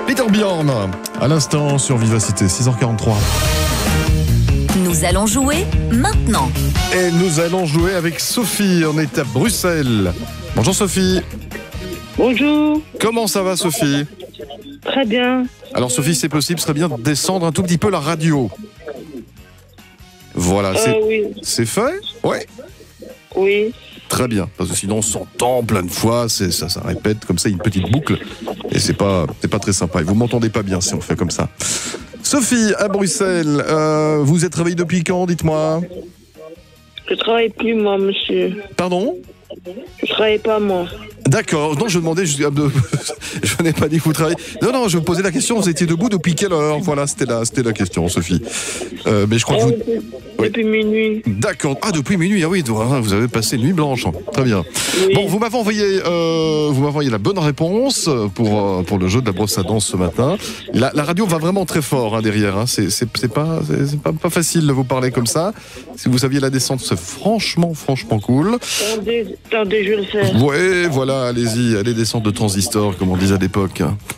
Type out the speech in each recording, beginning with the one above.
Peter Bjorn, à l'instant sur Vivacité, 6h43. Nous allons jouer maintenant. Et nous allons jouer avec Sophie, on est à Bruxelles. Bonjour Sophie. Bonjour. Comment ça va Sophie? Très bien. Alors Sophie, c'est possible, ce serait bien de descendre un tout petit peu la radio. Voilà, Oui. c'est fait? Ouais. Oui. Très bien, parce que sinon on s'entend plein de fois, ça répète comme ça une petite boucle, et c'est pas très sympa. Et vous m'entendez pas bien si on fait comme ça. Sophie, à Bruxelles, vous êtes réveillée depuis quand, dites-moi? Je travaille plus, moi, monsieur. Pardon? Je travaille pas, moi. D'accord, non, je demandais, je n'ai pas dit que vous travaillez. Non, je vous posais la question, vous étiez debout depuis quelle heure? Voilà, c'était la question, Sophie. Mais je crois que vous... Depuis minuit. D'accord, depuis minuit, ah oui, vous avez passé une nuit blanche, très bien. Oui. Bon, vous m'avez envoyé la bonne réponse pour le jeu de la brosse à dents ce matin. La radio va vraiment très fort derrière, hein. C'est pas facile de vous parler comme ça. Si vous saviez la descente, c'est franchement cool. Attendez, je vais le faire. Ouais, voilà, allez-y, allez descendre de transistor, comme on disait à l'époque.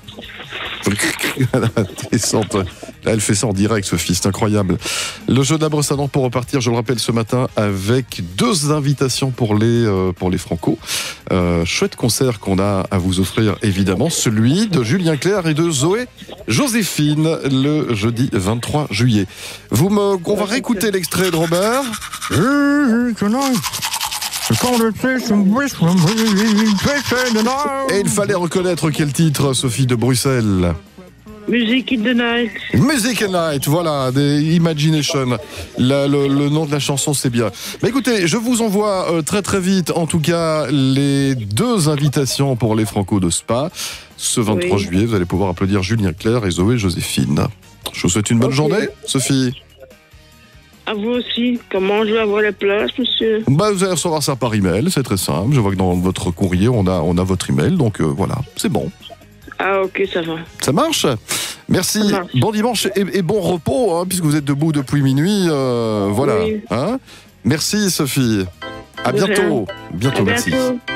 Descente. Là, elle fait ça en direct, Sophie, c'est incroyable. Le jeu de la brosse à dents pour repartir, je le rappelle, ce matin, avec 2 invitations pour les Franco. Chouette concert qu'on a à vous offrir, évidemment, celui de Julien Clerc et de Zoé Joséphine, le jeudi 23 juillet. On va réécouter l'extrait de Robert. Et il fallait reconnaître quel titre, Sophie de Bruxelles? Music in the Night. Music and Night, voilà, des Imagination. Le nom de la chanson, c'est bien. Mais écoutez, je vous envoie très très vite, en tout cas, les 2 invitations pour les Franco de Spa. Ce 23 juillet, vous allez pouvoir applaudir Julien Clerc et Zoé Joséphine. Je vous souhaite une bonne journée, Sophie. À vous aussi. Comment je vais avoir la place, monsieur? Vous allez recevoir ça par email, c'est très simple. Je vois que dans votre courrier, on a votre email, donc voilà, c'est bon. Ah, ok, ça va. Ça marche? Merci. Ça marche. Bon dimanche et bon repos, puisque vous êtes debout depuis minuit. Voilà. Oui. Merci, Sophie. À bientôt. Bientôt, merci. Bientôt.